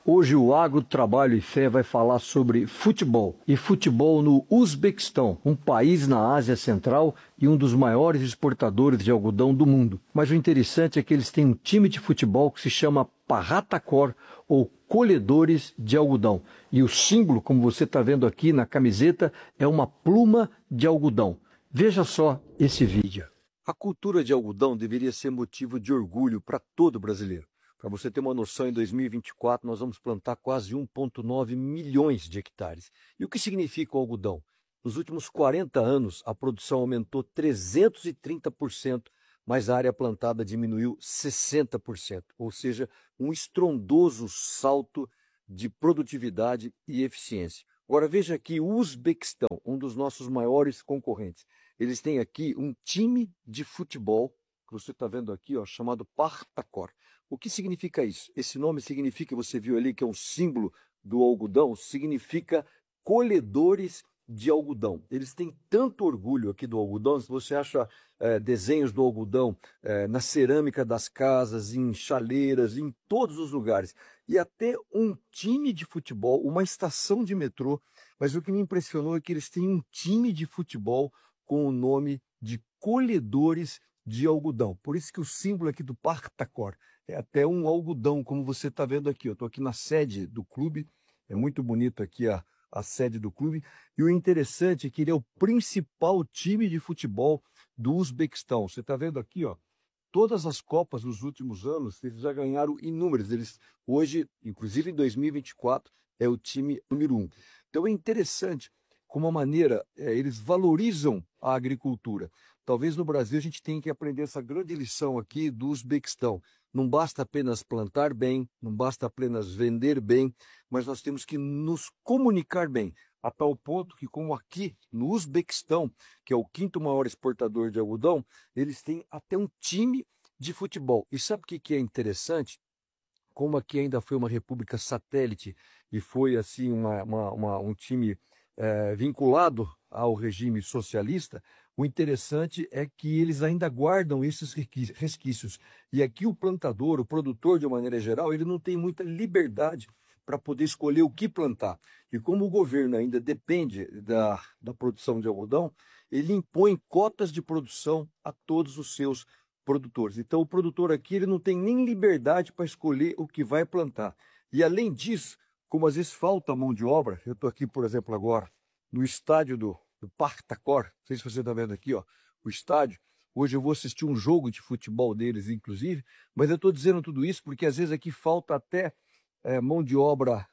Hoje o Agro, Trabalho e Fé vai falar sobre futebol e futebol no Uzbequistão, um país na Ásia Central e um dos maiores exportadores de algodão do mundo. Mas o interessante é que eles têm um time de futebol que se chama Parratakor, ou colhedores de algodão. E o símbolo, como você está vendo aqui na camiseta, é uma pluma de algodão. Veja só esse vídeo. A cultura de algodão deveria ser motivo de orgulho para todo brasileiro. Para você ter uma noção, em 2024 nós vamos plantar quase 1,9 milhões de hectares. E o que significa o algodão? Nos últimos 40 anos, a produção aumentou 330%, mas a área plantada diminuiu 60%, ou seja, um estrondoso salto de produtividade e eficiência. Agora veja aqui o Uzbequistão, um dos nossos maiores concorrentes. Eles têm aqui um time de futebol, que você está vendo aqui, ó, chamado Parratakor. O que significa isso? Esse nome significa, você viu ali que é um símbolo do algodão, significa colhedores de algodão. Eles têm tanto orgulho aqui do algodão, se você acha desenhos do algodão na cerâmica das casas, em chaleiras, em todos os lugares. E até um time de futebol, uma estação de metrô. Mas o que me impressionou é que eles têm um time de futebol com o nome de colhedores de algodão. Por isso que o símbolo aqui do Parratakor é até um algodão, como você está vendo aqui. Eu estou aqui na sede do clube, é muito bonito aqui a sede do clube. E o interessante é que ele é o principal time de futebol do Uzbequistão. Você está vendo aqui, ó, todas as Copas dos últimos anos, eles já ganharam inúmeras. Eles, hoje, inclusive em 2024, é o time número 1. Então é interessante como a maneira, eles valorizam a agricultura. Talvez no Brasil a gente tenha que aprender essa grande lição aqui do Uzbequistão. Não basta apenas plantar bem, não basta apenas vender bem, mas nós temos que nos comunicar bem, a tal ponto que, como aqui no Uzbequistão, que é o quinto maior exportador de algodão, eles têm até um time de futebol. E sabe o que é interessante? Como aqui ainda foi uma república satélite e foi assim um time vinculado ao regime socialista, o interessante é que eles ainda guardam esses resquícios. E aqui o plantador, o produtor de uma maneira geral, ele não tem muita liberdade para poder escolher o que plantar. E como o governo ainda depende da produção de algodão, ele impõe cotas de produção a todos os seus produtores. Então o produtor aqui ele não tem nem liberdade para escolher o que vai plantar. E além disso, como às vezes falta mão de obra, eu estou aqui, por exemplo, agora no estádio do Parratakor, não sei se você está vendo aqui, ó, o estádio. Hoje eu vou assistir um jogo de futebol deles, inclusive, mas eu estou dizendo tudo isso porque às vezes aqui falta até mão de obra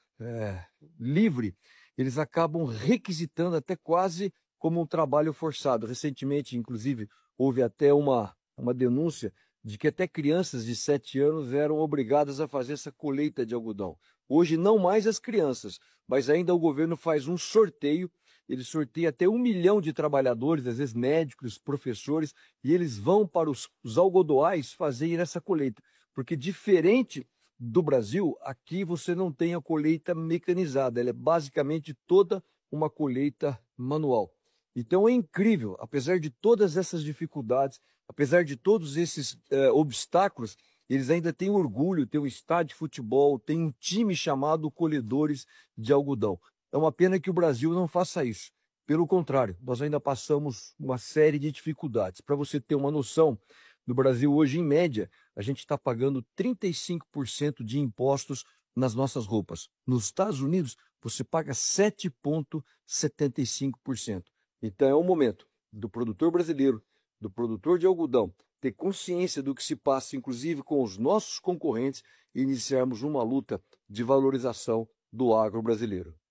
livre. Eles acabam requisitando até quase como um trabalho forçado. Recentemente, inclusive, houve até uma denúncia de que até crianças de 7 anos eram obrigadas a fazer essa colheita de algodão. Hoje não mais as crianças, mas ainda o governo faz um sorteio, ele sorteia até 1 milhão de trabalhadores, às vezes médicos, professores, e eles vão para os algodoais fazerem essa colheita. Porque diferente do Brasil, aqui você não tem a colheita mecanizada, ela é basicamente toda uma colheita manual. Então é incrível, apesar de todas essas dificuldades, apesar de todos esses obstáculos, eles ainda têm orgulho, têm um estádio de futebol, têm um time chamado Colhedores de Algodão. É uma pena que o Brasil não faça isso. Pelo contrário, nós ainda passamos uma série de dificuldades. Para você ter uma noção, no Brasil hoje, em média, a gente está pagando 35% de impostos nas nossas roupas. Nos Estados Unidos, você paga 7,75%. Então é o momento do produtor brasileiro, do produtor de algodão, ter consciência do que se passa, inclusive com os nossos concorrentes, e iniciarmos uma luta de valorização do agro brasileiro.